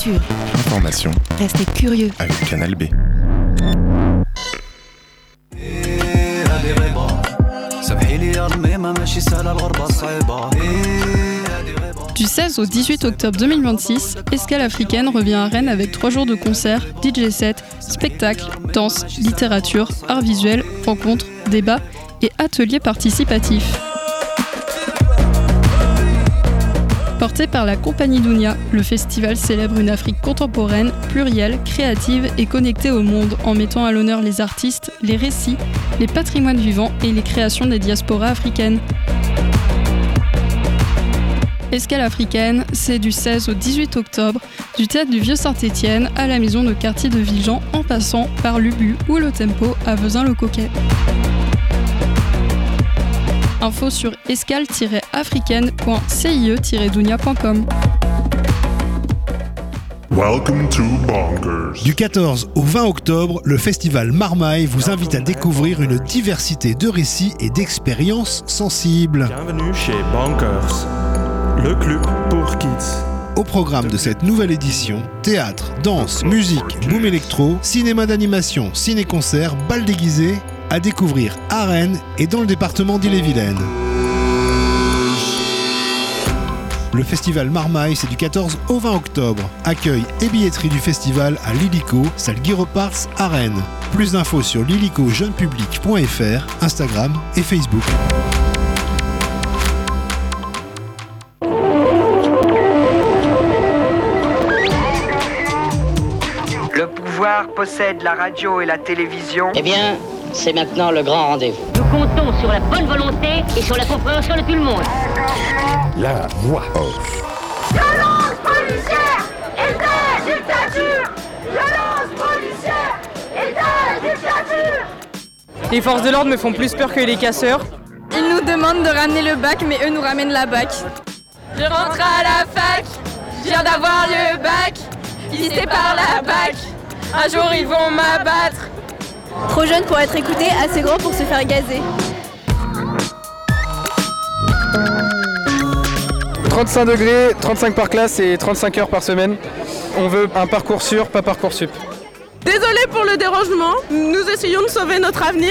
Culture. Information. Restez curieux. Avec Canal B. Du 16 au 18 octobre 2026, Escale Africaine revient à Rennes avec 3 jours de concerts, DJ sets, spectacles, danse, littérature, arts visuels, rencontres, débats et ateliers participatifs. Porté par la compagnie Dounia, le festival célèbre une Afrique contemporaine, plurielle, créative et connectée au monde en mettant à l'honneur les artistes, les récits, les patrimoines vivants et les créations des diasporas africaines. Escale Africaine, c'est du 16 au 18 octobre, du théâtre du Vieux-Saint-Étienne à la maison de quartier de Villejean en passant par l'Ubu ou le Tempo à Vezin-le-Coquet. Info sur escale-africaine.cie-dounia.com. Welcome to Bonkers. Du 14 au 20 octobre, le festival Marmaille vous invite à découvrir une diversité de récits et d'expériences sensibles. Bienvenue chez Bonkers, le club pour kids. Au programme de cette nouvelle édition, théâtre, danse, musique, boom électro, cinéma d'animation, ciné-concert, bal déguisé, à découvrir à Rennes et dans le département d'Ille-et-Vilaine. Le festival Marmaille, c'est du 14 au 20 octobre. Accueil et billetterie du festival à l'Illico, salle Guy Reparts à Rennes. Plus d'infos sur lillicojeunepublic.fr, Instagram et Facebook. Le pouvoir possède la radio et la télévision. Eh bien, c'est maintenant le grand rendez-vous. Nous comptons sur la bonne volonté et sur la compréhension de tout le monde. La voix off. Violence policière et de dictature. Violence policière et de dictature. Les forces de l'ordre me font plus peur que les casseurs. Ils nous demandent de ramener le bac, mais eux nous ramènent la bac. Je rentre à la fac, je viens d'avoir le bac. Lycée par la bac, un jour ils vont m'abattre. Trop jeune pour être écouté, assez grand pour se faire gazer. 35 degrés, 35 par classe et 35 heures par semaine. On veut un parcours sûr, pas Parcoursup. Désolé pour le dérangement, nous essayons de sauver notre avenir.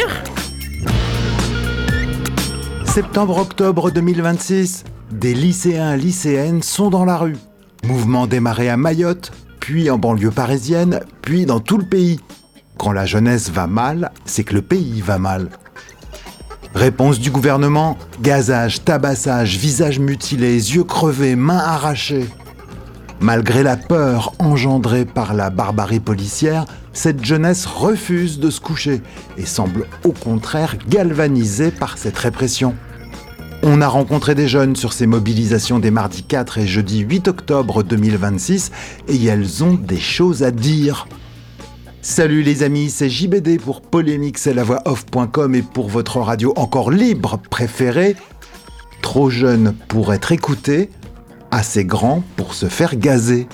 Septembre-octobre 2026, des lycéens et lycéennes sont dans la rue. Mouvement démarré à Mayotte, puis en banlieue parisienne, puis dans tout le pays. Quand la jeunesse va mal, c'est que le pays va mal. Réponse du gouvernement, gazage, tabassage, visage mutilé, yeux crevés, mains arrachées. Malgré la peur engendrée par la barbarie policière, cette jeunesse refuse de se coucher et semble au contraire galvanisée par cette répression. On a rencontré des jeunes sur ces mobilisations des mardis 4 et jeudi 8 octobre 2026 et elles ont des choses à dire. Salut les amis, c'est JBD pour Polémique, c'est la voix off.com et pour votre radio encore libre préférée. Trop jeune pour être écouté, assez grand pour se faire gazer.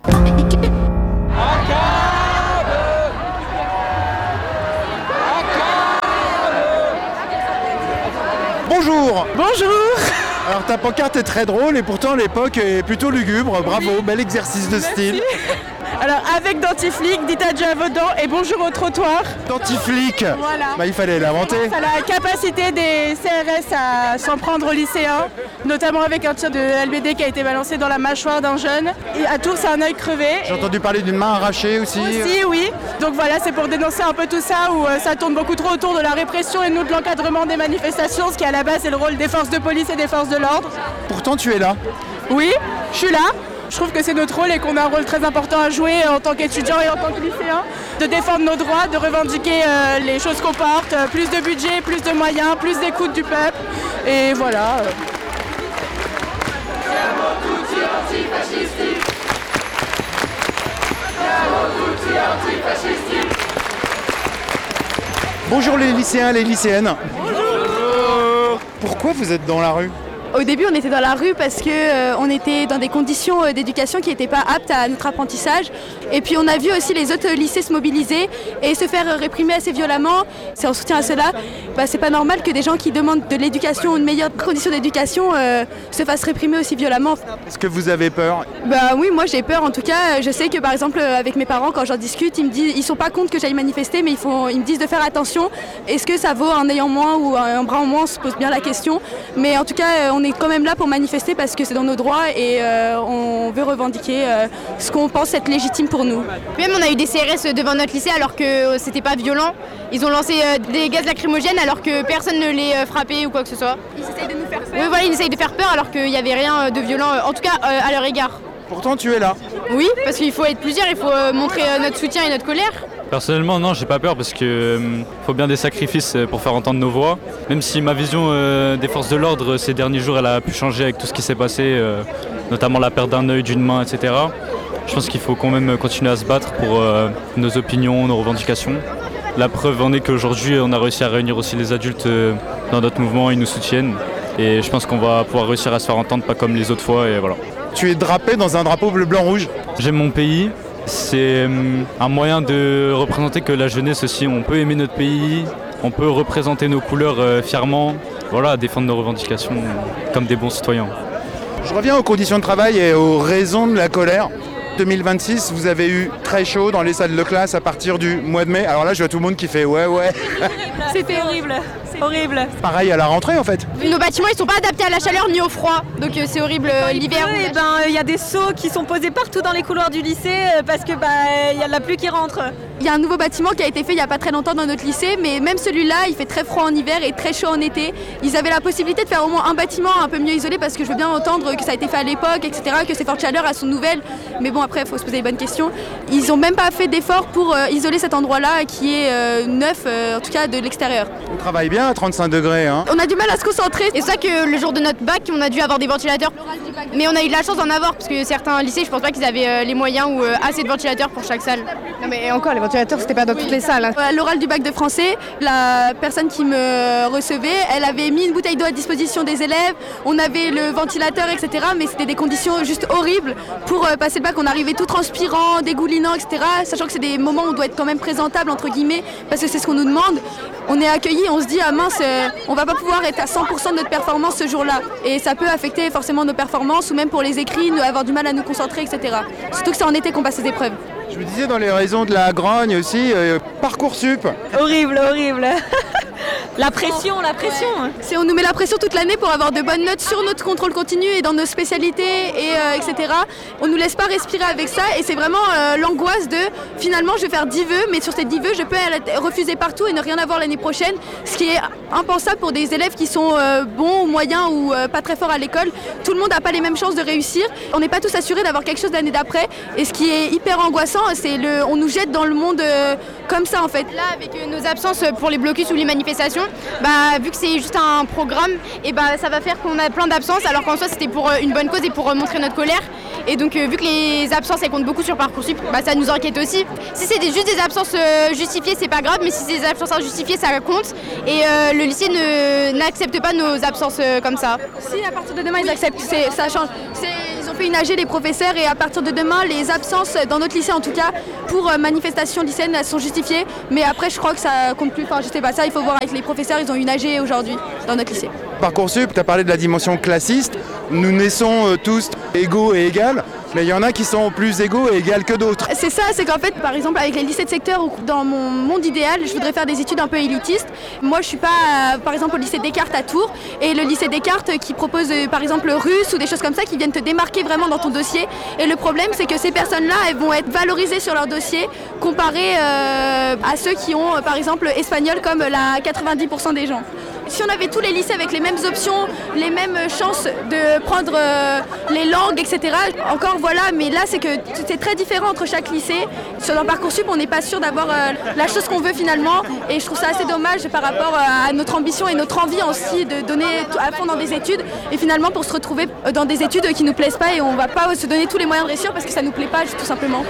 Bonjour. Bonjour. Alors ta pancarte est très drôle et pourtant l'époque est plutôt lugubre. Bravo, bel exercice de style. Alors avec dentiflic, dites adieu à vos dents et bonjour au trottoir. Dentiflic. Voilà. Bah il fallait l'inventer. Ça a la capacité des CRS à s'en prendre aux lycéens, notamment avec un tir de LBD qui a été balancé dans la mâchoire d'un jeune. Et à Tours, c'est un œil crevé. J'ai entendu parler d'une main arrachée aussi. Aussi, oui. Donc voilà, c'est pour dénoncer un peu tout ça où ça tourne beaucoup trop autour de la répression et nous de l'encadrement des manifestations, ce qui à la base est le rôle des forces de police et des forces de l'ordre. Pourtant tu es là. Oui, je suis là. Je trouve que c'est notre rôle et qu'on a un rôle très important à jouer en tant qu'étudiants et en tant que lycéens, de défendre nos droits, de revendiquer les choses qu'on porte, plus de budget, plus de moyens, plus d'écoute du peuple, et voilà. Bonjour les lycéens, les lycéennes. Bonjour. Pourquoi vous êtes dans la rue ? Au début, on était dans la rue parce que on était dans des conditions d'éducation qui n'étaient pas aptes à notre apprentissage. Et puis on a vu aussi les autres lycées se mobiliser et se faire réprimer assez violemment. C'est en soutien à cela. C'est pas normal que des gens qui demandent de l'éducation ou une meilleure condition d'éducation se fassent réprimer aussi violemment. Est-ce que vous avez peur? Oui, moi j'ai peur. En tout cas, je sais que par exemple avec mes parents, quand j'en discute, ils sont pas contre que j'aille manifester, mais ils me disent de faire attention. Est-ce que ça vaut un œil en moins ou un bras en moins? On se pose bien la question. Mais en tout cas, on est quand même là pour manifester parce que c'est dans nos droits et on veut revendiquer ce qu'on pense être légitime pour nous. Même on a eu des CRS devant notre lycée alors que c'était pas violent. Ils ont lancé des gaz lacrymogènes alors que personne ne les frappait ou quoi que ce soit. Ils essayent de nous faire peur. Oui, voilà, ils essayent de faire peur alors qu'il n'y avait rien de violent, en tout cas à leur égard. Pourtant tu es là. Oui, parce qu'il faut être plusieurs, il faut montrer notre soutien et notre colère. Personnellement, non, j'ai pas peur parce qu'il faut bien des sacrifices pour faire entendre nos voix. Même si ma vision des forces de l'ordre ces derniers jours, elle a pu changer avec tout ce qui s'est passé, notamment la perte d'un œil, d'une main, etc. Je pense qu'il faut quand même continuer à se battre pour nos opinions, nos revendications. La preuve en est qu'aujourd'hui, on a réussi à réunir aussi les adultes dans notre mouvement, ils nous soutiennent. Et je pense qu'on va pouvoir réussir à se faire entendre, pas comme les autres fois, et voilà. Tu es drapé dans un drapeau bleu, blanc, rouge. J'aime mon pays. C'est un moyen de représenter que la jeunesse aussi, on peut aimer notre pays, on peut représenter nos couleurs fièrement, voilà, défendre nos revendications comme des bons citoyens. Je reviens aux conditions de travail et aux raisons de la colère. 2026, vous avez eu très chaud dans les salles de classe à partir du mois de mai. Alors là, je vois tout le monde qui fait ouais. C'était horrible. C'est horrible. Pareil à la rentrée en fait. Nos bâtiments ils sont pas adaptés à la chaleur ni au froid, donc c'est horrible l'hiver. Il y a des seaux qui sont posés partout dans les couloirs du lycée parce que il y a de la pluie qui rentre. Il y a un nouveau bâtiment qui a été fait il y a pas très longtemps dans notre lycée, mais même celui-là, il fait très froid en hiver et très chaud en été. Ils avaient la possibilité de faire au moins un bâtiment un peu mieux isolé parce que je veux bien entendre que ça a été fait à l'époque, etc., que ces fortes chaleurs elles sont nouvelles. Mais bon, après, il faut se poser les bonnes questions. Ils n'ont même pas fait d'efforts pour isoler cet endroit-là qui est neuf, en tout cas de l'extérieur. On travaille bien à 35 degrés. Hein. On a du mal à se concentrer. Et c'est ça que le jour de notre bac, on a dû avoir des ventilateurs. Mais on a eu de la chance d'en avoir parce que certains lycées, je pense pas qu'ils avaient les moyens ou assez de ventilateurs pour chaque salle. Non mais encore, les ventilateurs, c'était pas dans toutes les salles. Hein. À l'oral du bac de français, la personne qui me recevait, elle avait mis une bouteille d'eau à disposition des élèves. On avait le ventilateur, etc. Mais c'était des conditions juste horribles pour passer le bac. On arrivait tout transpirant, dégoulinant, etc. Sachant que c'est des moments où on doit être quand même présentable, entre guillemets, parce que c'est ce qu'on nous demande. On est accueillis, on se dit, ah mince, on va pas pouvoir être à 100% de notre performance ce jour-là. Et ça peut affecter forcément nos performances, ou même pour les écrits, avoir du mal à nous concentrer, etc. Surtout que c'est en été qu'on passe ces épreuves. Je me disais dans les raisons de la grogne aussi, Parcoursup. Horrible. La pression. Ouais. On nous met la pression toute l'année pour avoir de bonnes notes sur notre contrôle continu et dans nos spécialités, etc. On nous laisse pas respirer avec ça et c'est vraiment l'angoisse de finalement je vais faire 10 vœux, mais sur ces 10 vœux je peux refuser partout et ne rien avoir l'année prochaine, ce qui est impensable pour des élèves qui sont bons ou moyens ou pas très forts à l'école. Tout le monde n'a pas les mêmes chances de réussir. On n'est pas tous assurés d'avoir quelque chose l'année d'après et ce qui est hyper angoissant, c'est on nous jette dans le monde comme ça en fait. Là avec nos absences pour les blocus ou les manifestations, vu que c'est juste un programme, et ça va faire qu'on a plein d'absences alors qu'en soi c'était pour une bonne cause et pour montrer notre colère. Et donc vu que les absences elles comptent beaucoup sur Parcoursup, ça nous inquiète aussi. Si c'est juste des absences justifiées c'est pas grave, mais si c'est des absences injustifiées ça compte. Et le lycée n'accepte pas nos absences comme ça. Si à partir de demain ils acceptent, ça change. Ils ont fait une AG les professeurs et à partir de demain les absences dans notre lycée en tout cas pour manifestations lycéennes elles sont justifiées. Mais après je crois que ça compte plus, je sais pas ça, il faut voir avec les professeurs, ils ont une AG aujourd'hui dans notre lycée. Parcoursup, tu as parlé de la dimension classiste. Nous naissons tous égaux et égales, mais il y en a qui sont plus égaux et égales que d'autres. C'est ça, c'est qu'en fait, par exemple, avec les lycées de secteur, dans mon monde idéal, je voudrais faire des études un peu élitistes. Moi, je suis pas, par exemple, au lycée Descartes à Tours, et le lycée Descartes qui propose, par exemple, le russe ou des choses comme ça, qui viennent te démarquer vraiment dans ton dossier. Et le problème, c'est que ces personnes-là, elles vont être valorisées sur leur dossier, comparées à ceux qui ont, par exemple, espagnol comme 90% des gens. Si on avait tous les lycées avec les mêmes options, les mêmes chances de prendre les langues, etc. Encore voilà, mais là c'est que c'est très différent entre chaque lycée. Dans Parcoursup, on n'est pas sûr d'avoir la chose qu'on veut finalement, et je trouve ça assez dommage par rapport à notre ambition et notre envie aussi de donner à fond dans des études, et finalement pour se retrouver dans des études qui nous plaisent pas et on va pas se donner tous les moyens de réussir parce que ça nous plaît pas tout simplement.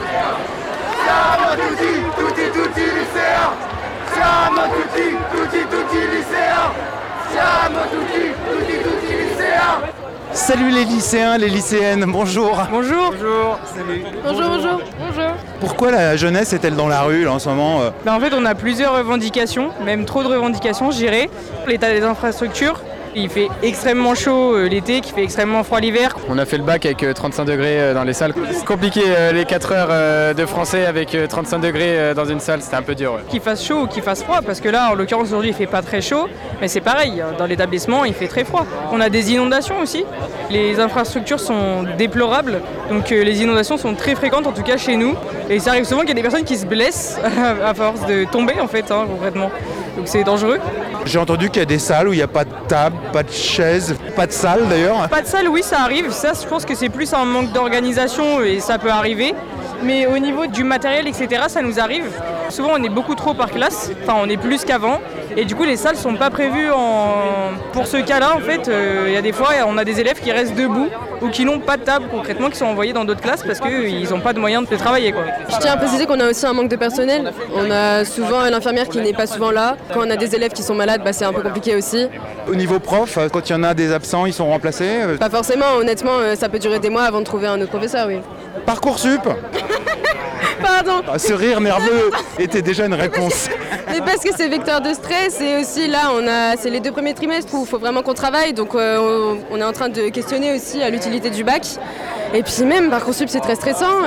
Siamo tutti lycéens. Siamo tutti lycéens. Siamo tutti lycéens. Salut les lycéens, les lycéennes, bonjour. Bonjour. Bonjour. Salut. Bonjour. Pourquoi la jeunesse est-elle dans la rue là, en ce moment En fait, on a plusieurs revendications, même trop de revendications, je dirais. L'état des infrastructures. Il fait extrêmement chaud l'été, qui fait extrêmement froid l'hiver. On a fait le bac avec 35 degrés dans les salles. C'est compliqué les 4 heures de français avec 35 degrés dans une salle, c'était un peu dur. Ouais. Qu'il fasse chaud ou qu'il fasse froid, parce que là, en l'occurrence, aujourd'hui, il fait pas très chaud, mais c'est pareil, dans l'établissement, il fait très froid. On a des inondations aussi. Les infrastructures sont déplorables, donc les inondations sont très fréquentes, en tout cas chez nous. Et ça arrive souvent qu'il y a des personnes qui se blessent à force de tomber, en fait, concrètement. Donc c'est dangereux. J'ai entendu qu'il y a des salles où il n'y a pas de table, pas de chaise, pas de salle d'ailleurs. Pas de salle, oui, ça arrive. Ça, je pense que c'est plus un manque d'organisation et ça peut arriver. Mais au niveau du matériel, etc., ça nous arrive. Souvent, on est beaucoup trop par classe. Enfin, on est plus qu'avant. Et du coup, les salles sont pas prévues pour ce cas-là. En fait, il y a des fois, on a des élèves qui restent debout ou qui n'ont pas de table concrètement, qui sont envoyés dans d'autres classes parce qu'ils n'ont pas de moyens de travailler, quoi. Je tiens à préciser qu'on a aussi un manque de personnel. On a souvent l'infirmière qui n'est pas souvent là. Quand on a des élèves qui sont malades, c'est un peu compliqué aussi. Au niveau prof, quand il y en a des absents, ils sont remplacés Pas forcément, honnêtement, ça peut durer des mois avant de trouver un autre professeur, oui. Parcoursup. Pardon. Ce rire nerveux était déjà une réponse. Mais parce que c'est vecteur de stress et aussi là, c'est les 2 premiers trimestres où il faut vraiment qu'on travaille. Donc on est en train de questionner aussi à l'utilité du bac. Et puis même, Parcoursup, c'est très stressant.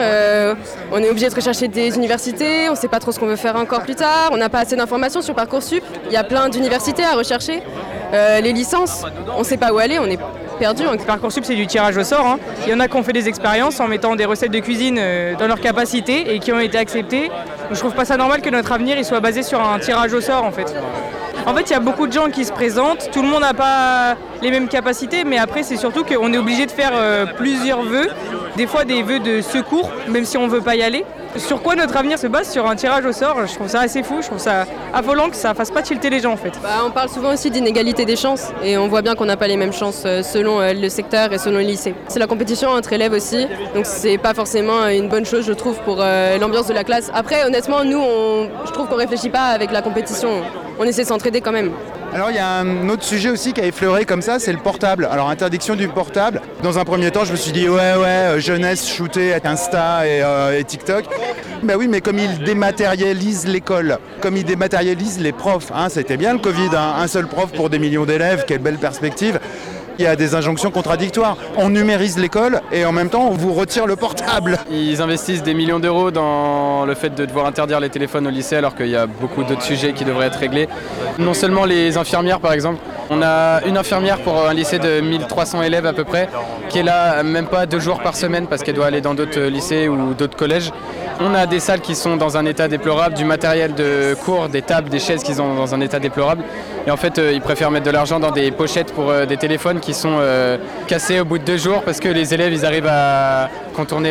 On est obligé de rechercher des universités, on ne sait pas trop ce qu'on veut faire encore plus tard. On n'a pas assez d'informations sur Parcoursup. Il y a plein d'universités à rechercher. Les licences, on ne sait pas où aller, on est perdu. Parcoursup, c'est du tirage au sort. Il y en a qui ont fait des expériences en mettant des recettes de cuisine dans leur capacité et qui ont été acceptées. Donc, je trouve pas ça normal que notre avenir il soit basé sur un tirage au sort, en fait. En fait, il y a beaucoup de gens qui se présentent, tout le monde n'a pas les mêmes capacités, mais après, c'est surtout qu'on est obligé de faire plusieurs vœux, des fois des vœux de secours, même si on ne veut pas y aller. Sur quoi notre avenir se base? Sur un tirage au sort. Je trouve ça assez fou, je trouve ça affolant que ça fasse pas tilter les gens, en fait. On parle souvent aussi d'inégalité des chances, et on voit bien qu'on n'a pas les mêmes chances selon le secteur et selon le lycée. C'est la compétition entre élèves aussi, donc c'est pas forcément une bonne chose, je trouve, pour l'ambiance de la classe. Après, honnêtement, nous, je trouve qu'on réfléchit pas avec la compétition. On essaie de s'entraider quand même. Alors il y a un autre sujet aussi qui a effleuré comme ça, c'est le portable. Alors interdiction du portable. Dans un premier temps, je me suis dit jeunesse shootée avec Insta et TikTok. Ben oui, mais comme ils dématérialisent l'école, comme ils dématérialisent les profs, c'était bien le Covid, un seul prof pour des millions d'élèves, quelle belle perspective. Il y a des injonctions contradictoires. On numérise l'école et en même temps on vous retire le portable. Ils investissent des millions d'euros dans le fait de devoir interdire les téléphones au lycée alors qu'il y a beaucoup d'autres sujets qui devraient être réglés. Non seulement les infirmières par exemple. On a une infirmière pour un lycée de 1300 élèves à peu près qui est là même pas 2 jours par semaine parce qu'elle doit aller dans d'autres lycées ou d'autres collèges. On a des salles qui sont dans un état déplorable, du matériel de cours, des tables, des chaises qui sont dans un état déplorable. Et en fait, ils préfèrent mettre de l'argent dans des pochettes pour des téléphones qui sont cassés au bout de 2 jours parce que les élèves, ils arrivent à contourner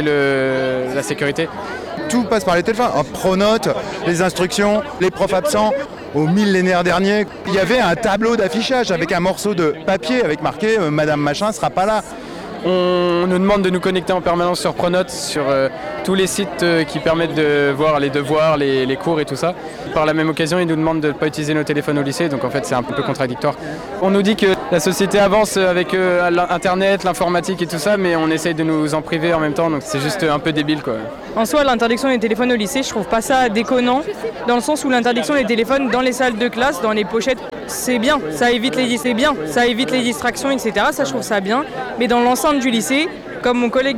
la sécurité. Tout passe par les téléphones. Pronote, les instructions, les profs absents. Au millénaire dernier, il y avait un tableau d'affichage avec un morceau de papier avec marqué « Madame Machin ne sera pas là ». On nous demande de nous connecter en permanence sur Pronote, sur tous les sites qui permettent de voir les devoirs, les cours et tout ça. Par la même occasion, ils nous demandent de ne pas utiliser nos téléphones au lycée, donc en fait c'est un peu contradictoire. On nous dit que la société avance avec Internet, l'informatique et tout ça, mais on essaye de nous en priver en même temps, donc c'est juste un peu débile, quoi. En soi, l'interdiction des téléphones au lycée, je trouve pas ça déconnant, dans le sens où l'interdiction des téléphones dans les salles de classe, dans les pochettes, c'est bien, ça évite les distractions, etc. Ça, je trouve ça bien. Mais dans l'enceinte du lycée, comme mon collègue